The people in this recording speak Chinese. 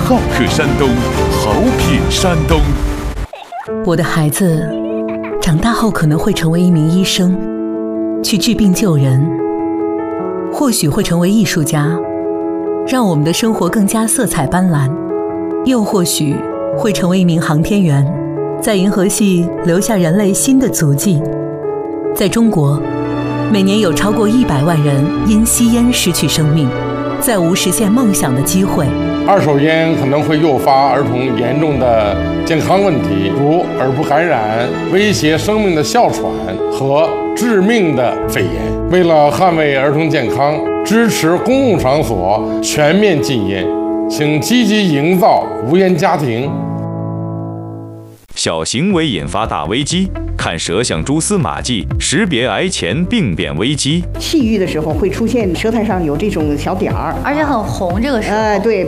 好客山东，好品山东。 我的孩子长大后可能会成为一名医生，去治病救人，或许会成为艺术家，让我们的生活更加色彩斑斓，又或许会成为一名航天员，在银河系留下人类新的足迹。在中国，每年有超过100万人因吸烟失去生命，再无实现梦想的机会。 二手烟可能会诱发儿童严重的健康问题，如耳部感染、威胁生命的哮喘和致命的肺炎。为了捍卫儿童健康，支持公共场所全面禁烟，请积极营造无烟家庭。 小行为引发大危机，看舌象蛛丝马迹，识别癌前病变危机。 气郁的时候会出现舌苔上有这种小点儿， 而且很红，这个时候。 对。